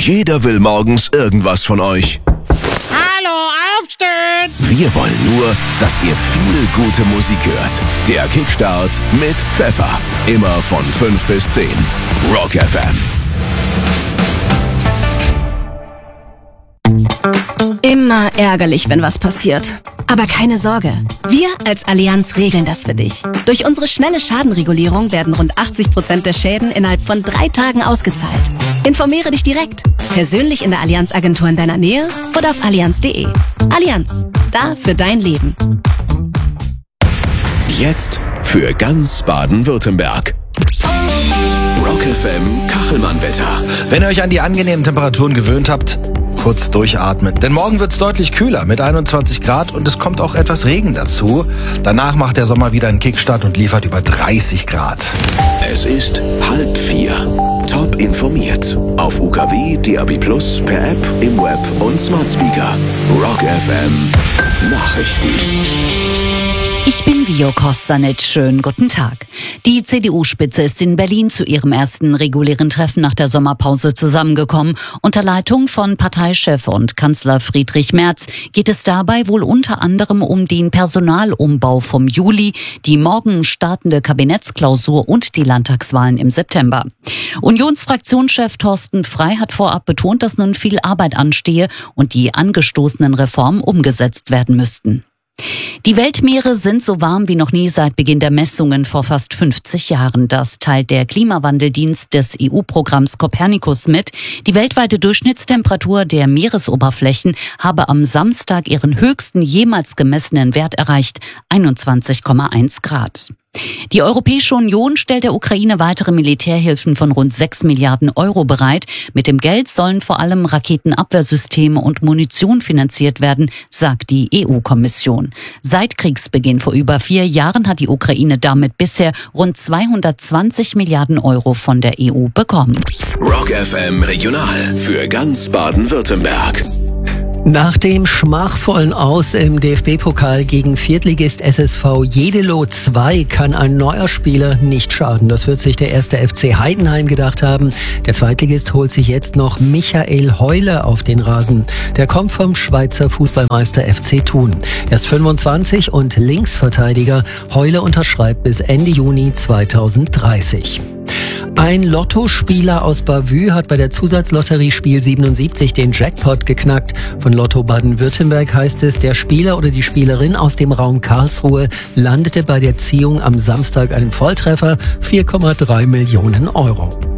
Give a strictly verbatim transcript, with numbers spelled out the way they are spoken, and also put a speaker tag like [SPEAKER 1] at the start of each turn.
[SPEAKER 1] Jeder will morgens irgendwas von euch.
[SPEAKER 2] Hallo, aufstehen!
[SPEAKER 1] Wir wollen nur, dass ihr viel gute Musik hört. Der Kickstart mit Pfeffer. Immer von fünf bis zehn. Rock F M.
[SPEAKER 3] Immer ärgerlich, wenn was passiert. Aber keine Sorge, wir als Allianz regeln das für dich. Durch unsere schnelle Schadenregulierung werden rund achtzig Prozent der Schäden innerhalb von drei Tagen ausgezahlt. Informiere dich direkt, persönlich in der Allianz-Agentur in deiner Nähe oder auf allianz punkt de. Allianz, da für dein Leben.
[SPEAKER 1] Jetzt für ganz Baden-Württemberg. Rock F M Kachelmann-Wetter.
[SPEAKER 4] Wenn ihr euch an die angenehmen Temperaturen gewöhnt habt, kurz durchatmen. Denn morgen wird es deutlich kühler mit einundzwanzig Grad und es kommt auch etwas Regen dazu. Danach macht der Sommer wieder einen Kickstart und liefert über dreißig Grad.
[SPEAKER 1] Es ist halb vier. Top informiert. Auf U K W, D A B plus, per App, im Web und Smart Speaker. Rock F M Nachrichten.
[SPEAKER 5] Ich bin Vio Kostanic. Schönen guten Tag. Die C D U-Spitze ist in Berlin zu ihrem ersten regulären Treffen nach der Sommerpause zusammengekommen. Unter Leitung von Parteichef und Kanzler Friedrich Merz geht es dabei wohl unter anderem um den Personalumbau vom Juli, die morgen startende Kabinettsklausur und die Landtagswahlen im September. Unionsfraktionschef Thorsten Frey hat vorab betont, dass nun viel Arbeit anstehe und die angestoßenen Reformen umgesetzt werden müssten. Die Weltmeere sind so warm wie noch nie seit Beginn der Messungen vor fast fünfzig Jahren. Das teilt der Klimawandeldienst des E U-Programms Copernicus mit. Die weltweite Durchschnittstemperatur der Meeresoberflächen habe am Samstag ihren höchsten jemals gemessenen Wert erreicht, einundzwanzig Komma eins Grad. Die Europäische Union stellt der Ukraine weitere Militärhilfen von rund sechs Milliarden Euro bereit. Mit dem Geld sollen vor allem Raketenabwehrsysteme und Munition finanziert werden, sagt die E U-Kommission. Seit Kriegsbeginn vor über vier Jahren hat die Ukraine damit bisher rund zweihundertzwanzig Milliarden Euro von der E U bekommen.
[SPEAKER 1] Rock F M Regional für ganz Baden-Württemberg.
[SPEAKER 6] Nach dem schmachvollen Aus im D F B-Pokal gegen Viertligist S S V Jeddelo zwei kann ein neuer Spieler nicht schaden. Das wird sich der erste F C Heidenheim gedacht haben. Der Zweitligist holt sich jetzt noch Michael Heule auf den Rasen. Der kommt vom Schweizer Fußballmeister F C Thun. Er ist fünfundzwanzig und Linksverteidiger. Heule unterschreibt bis Ende Juni zweitausenddreißig. Ein Lottospieler aus Bavü hat bei der Zusatzlotterie Spiel siebenundsiebzig den Jackpot geknackt. Von Lotto Baden-Württemberg heißt es, der Spieler oder die Spielerin aus dem Raum Karlsruhe landete bei der Ziehung am Samstag einen Volltreffer, vier Komma drei Millionen Euro.